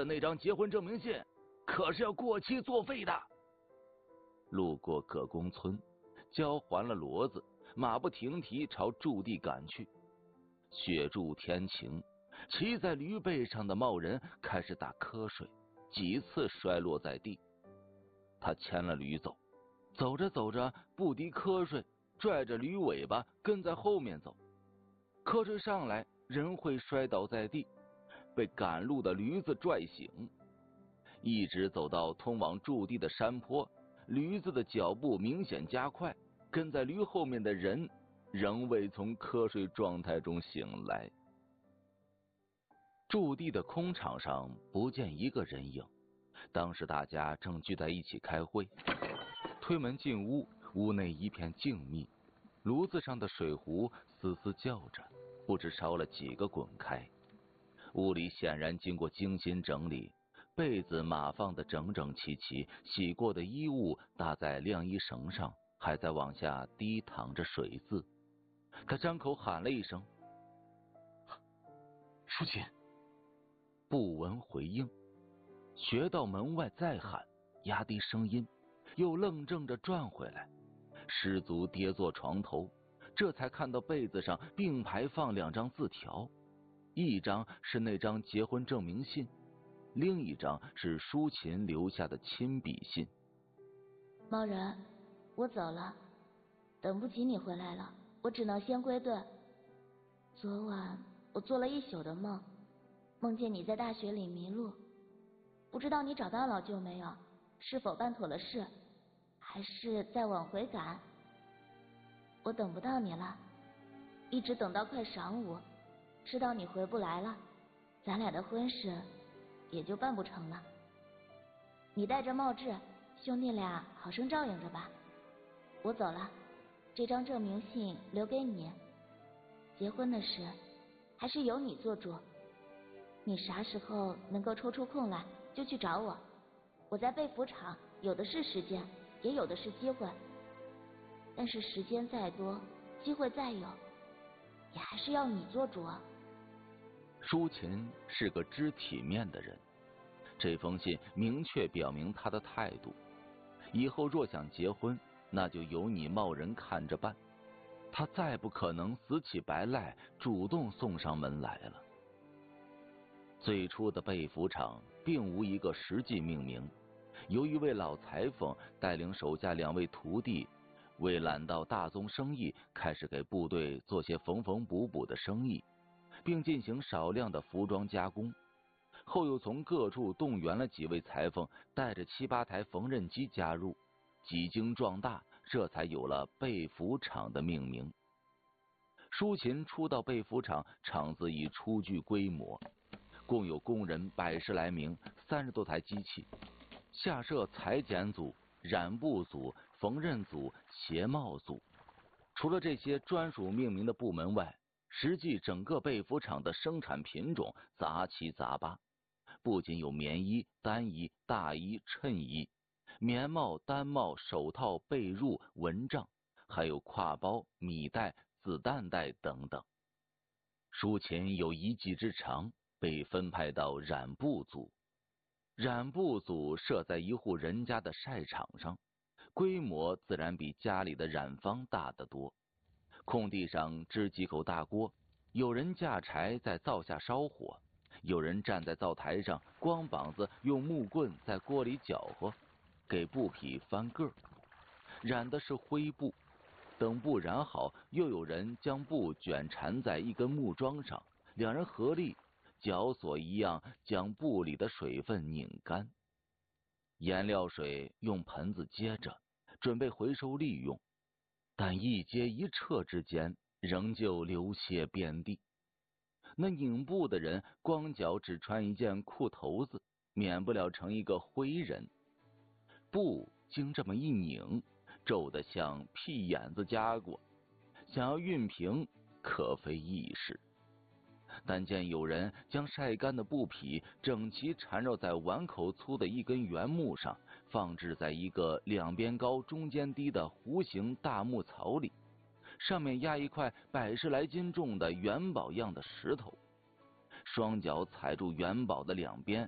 的那张结婚证明信可是要过期作废的。路过葛公村，交还了骡子，马不停蹄朝驻地赶去。雪柱天晴，骑在驴背上的茂人开始打瞌睡，几次摔落在地。他牵了驴走，走着走着不敌瞌睡，拽着驴尾巴跟在后面走。瞌睡上来，人会摔倒在地，被赶路的驴子拽醒。一直走到通往驻地的山坡，驴子的脚步明显加快，跟在驴后面的人仍未从瞌睡状态中醒来。驻地的空场上不见一个人影，当时大家正聚在一起开会。推门进屋，屋内一片静谧，炉子上的水壶嘶嘶叫着，不知烧了几个滚开。屋里显然经过精心整理，被子码放得整整齐齐，洗过的衣物搭在晾衣绳上，还在往下滴淌着水渍。他张口喊了一声：“ 淑琴！” 不闻回应。学到门外再喊，压低声音，又愣怔着转回来，失足跌坐床头，这才看到被子上并排放2张字条，一张是那张结婚证明信，另一张是淑琴留下的亲笔信。 猫人，我走了，等不及你回来了，我只能先归队。昨晚我做了一宿的梦，梦见你在大雪里迷路，不知道你找到老舅没有，是否办妥了事，还是在往回赶。我等不到你了，一直等到快晌午，知道你回不来了，咱俩的婚事也就办不成了。你带着茂志，兄弟俩好生照应着吧。我走了，这张证明信留给你，结婚的事还是由你做主。你啥时候能够抽出空来就去找我，我在被服厂有的是时间，也有的是机会，但是时间再多，机会再有，也还是要你做主啊。 淑琴是个知体面的人，这封信明确表明她的态度，以后若想结婚，那就由你贸然看着办，她再不可能死乞白赖主动送上门来了。最初的被服厂并无一个实际命名，由一位老裁缝带领手下2位徒弟，为揽到大宗生意，开始给部队做些缝缝补补的生意，并进行少量的服装加工。后又从各处动员了几位裁缝，带着7、8台缝纫机加入，几经壮大，这才有了被服厂的命名。淑琴初到被服厂，厂子已初具规模，共有工人110来名，30多台机器，下设裁剪组、染布组、缝纫组、鞋帽组。除了这些专属命名的部门外，实际整个被服厂的生产品种杂七杂八，不仅有棉衣、单衣、大衣、衬衣、棉帽、单帽、手套、被褥、蚊帐，还有挎包、米袋、子弹袋等等。淑琴有一技之长，被分派到染布组。染布组设在一户人家的晒场上，规模自然比家里的染坊大得多。空地上支几口大锅，有人架柴在灶下烧火，有人站在灶台上光膀子用木棍在锅里搅和，给布匹翻个儿。染的是灰布，等布染好，又有人将布卷缠在一根木桩上，2人合力绞索一样将布里的水分拧干。颜料水用盆子接着，准备回收利用，但一接一撤之间，仍旧流血遍地。那拧布的人光脚只穿一件裤头子，免不了成一个灰人。布经这么一拧，皱得像屁眼子夹过，想要熨平可非易事。但见有人将晒干的布匹整齐缠绕在碗口粗的一根圆木上，放置在一个2边高中间低的弧形大木槽里，上面压一块100来斤重的元宝样的石头，双脚踩住元宝的2边，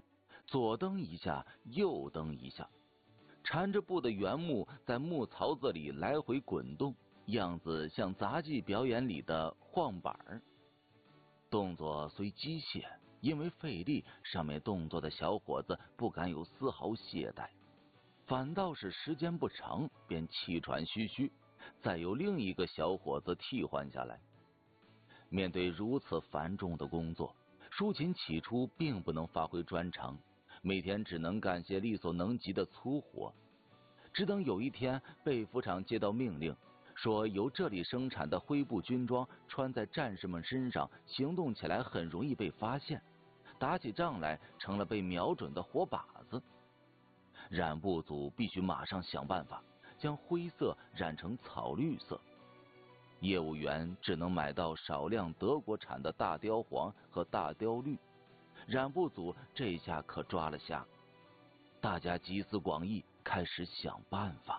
左蹬一下，右蹬一下，缠着布的原木在木槽子里来回滚动，样子像杂技表演里的晃板儿。动作虽机械，因为费力，上面动作的小伙子不敢有丝毫懈怠，反倒是时间不长便气喘吁吁，再由另一个小伙子替换下来。面对如此繁重的工作，舒琴起初并不能发挥专长，每天只能干些力所能及的粗活。只等有一天，被服厂接到命令，说由这里生产的灰布军装穿在战士们身上，行动起来很容易被发现，打起仗来成了被瞄准的活靶子。染布组必须马上想办法将灰色染成草绿色。业务员只能买到少量德国产的大雕黄和大雕绿，染布组这下可抓了瞎。大家集思广益，开始想办法。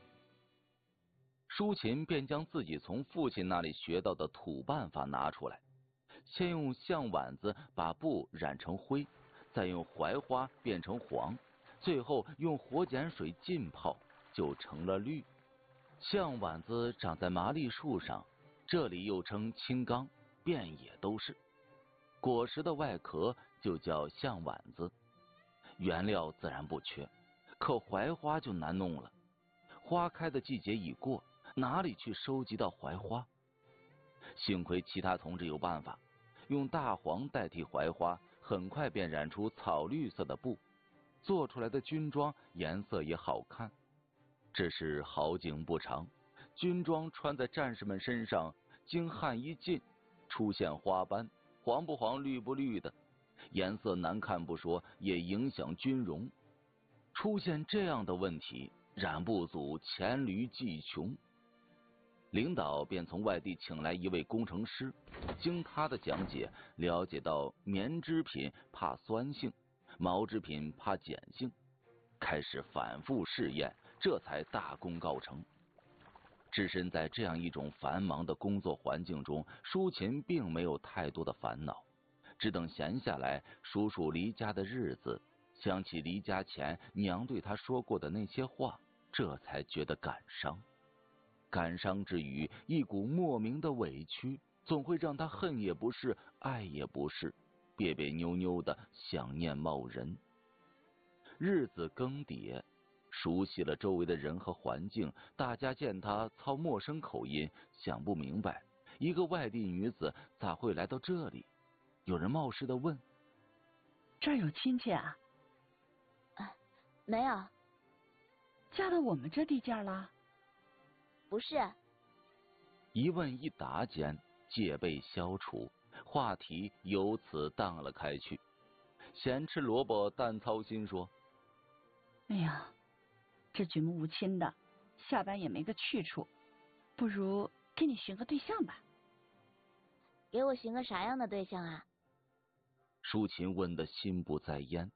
舒琴便将自己从父亲那里学到的土办法拿出来，先用象碗子把布染成灰，再用槐花变成黄，最后用火碱水浸泡，就成了绿。象碗子长在麻栗树上，这里又称青冈，遍野都是。果实的外壳就叫象碗子。原料自然不缺，可槐花就难弄了。花开的季节已过，哪里去收集到槐花？幸亏其他同志有办法，用大黄代替槐花，很快便染出草绿色的布，做出来的军装颜色也好看。只是好景不长，军装穿在战士们身上，经汗一浸，出现花斑，黄不黄绿不绿的，颜色难看不说，也影响军容。出现这样的问题，染布组黔驴技穷，领导便从外地请来一位工程师，经他的讲解，了解到棉织品怕酸性，毛织品怕碱性，开始反复试验，这才大功告成。置身在这样一种繁忙的工作环境中，舒琴并没有太多的烦恼，只等闲下来数数离家的日子，想起离家前娘对他说过的那些话，这才觉得感伤。感伤之余，一股莫名的委屈，总会让他恨也不是，爱也不是，别别扭扭的想念某人。日子更迭，熟悉了周围的人和环境，大家见他操陌生口音，想不明白一个外地女子咋会来到这里。有人冒失的问：“ 这儿有亲戚啊？”“ 没有。”“ 嫁到我们这地界了？”“ 不是。” 一问一答间，戒备消除，话题由此荡了开去。咸吃萝卜淡操心说：“ 哎呀，这举目无亲的，下班也没个去处，不如给你寻个对象吧。”“ 给我寻个啥样的对象啊？” 舒琴问得心不在焉。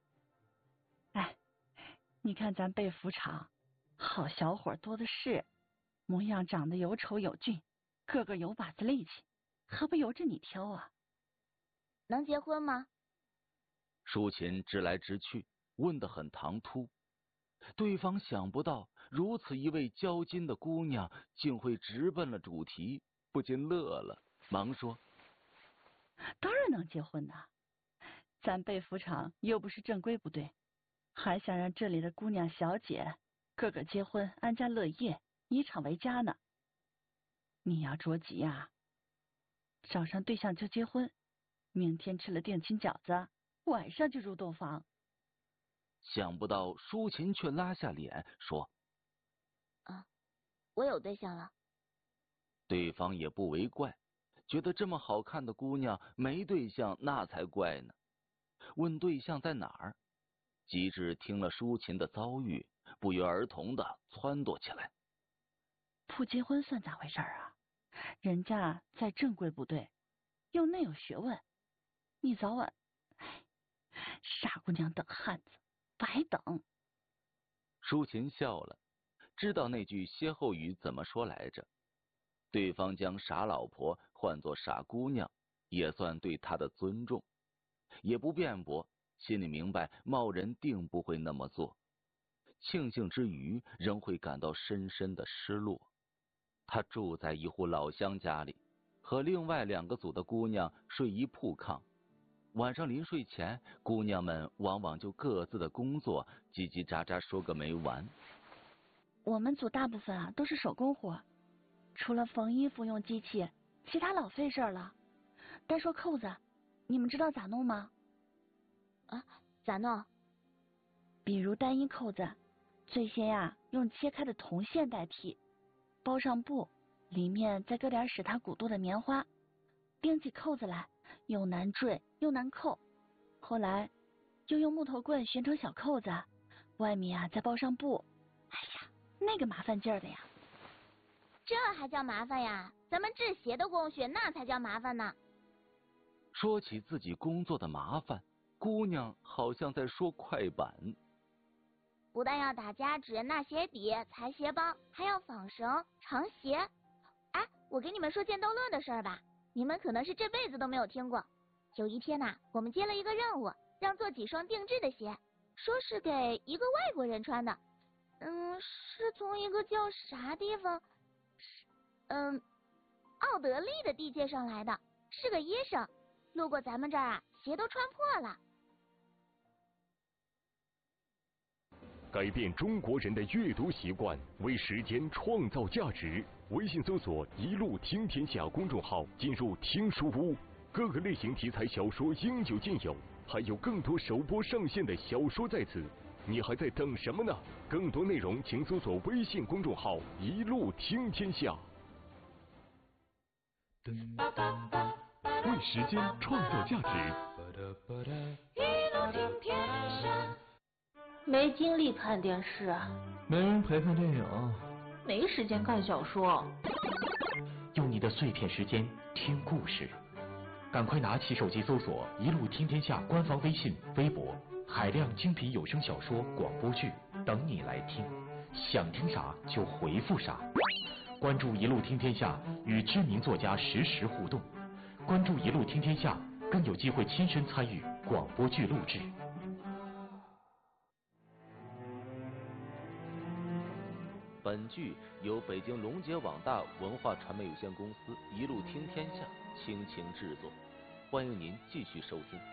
“哎，你看咱被服厂，好小伙多的是，模样长得有丑有俊，个个有把子力气，还不由着你挑啊？”“ 能结婚吗？” 舒琴直来直去，问得很唐突。对方想不到如此一位娇金的姑娘竟会直奔了主题，不禁乐了，忙说：“ 当然能结婚呐，咱被服厂又不是正规部队，还想让这里的姑娘小姐个个结婚安家乐业，以厂为家呢。你要着急呀，找上对象就结婚，明天吃了定亲饺子，晚上就入洞房。” 想不到舒琴却拉下脸说：“ 我有对象了。” 对方也不为怪，觉得这么好看的姑娘没对象那才怪呢。问对象在哪儿，吉志听了舒琴的遭遇，不约而同的撺掇起来：“ 不结婚算咋回事啊？人家在正规部队，又内有学问，你早晚……哎，傻姑娘等汉子，白等。” 舒琴笑了，知道那句歇后语怎么说来着。对方将傻老婆换作傻姑娘，也算对她的尊重，也不辩驳， 心里明白茂人定不会那么做，庆幸之余仍会感到深深的失落。他住在一户老乡家里，和另外2个组的姑娘睡一铺炕。晚上临睡前，姑娘们往往就各自的工作叽叽喳喳说个没完。 我们组大部分都是手工活，除了缝衣服用机器，其他老费事了。单说扣子，你们知道咋弄吗？ 啊，咋弄？ 比如单一扣子，最先用切开的铜线代替，包上布，里面再搁点使它鼓动的棉花，钉起扣子来，又难坠又难扣。后来又用木头棍旋成小扣子，外面再包上布。哎呀，那个麻烦劲儿的呀！ 这还叫麻烦呀？咱们制鞋的工序那才叫麻烦呢。 说起自己工作的麻烦，姑娘好像在说快板。 不但要打夹纸、纳鞋底、裁鞋帮，还要纺绳、长鞋。哎，我给你们说剑斗论的事儿吧，你们可能是这辈子都没有听过。有一天我们接了一个任务，让做几双定制的鞋，说是给一个外国人穿的。是从一个叫啥地方，奥德利的地界上来的，是个医生。路过咱们这儿鞋都穿破了。 改变中国人的阅读习惯，为时间创造价值。微信搜索“一路听天下”公众号，进入听书屋，各个类型题材小说应有尽有，还有更多首播上线的小说在此。你还在等什么呢？更多内容请搜索微信公众号“一路听天下”。为时间创造价值。 一路听天下。 没精力看电视， 没人陪看电影， 没时间看小说。 用你的碎片时间听故事，赶快拿起手机搜索“一路听天下”官方微信、微博，海量精品有声小说、广播剧等你来听，想听啥就回复啥。关注“一路听天下”，与知名作家实时互动。关注“一路听天下”，更有机会亲身参与广播剧录制。 本剧由北京龙杰网大文化传媒有限公司一路听天下倾情制作，欢迎您继续收听。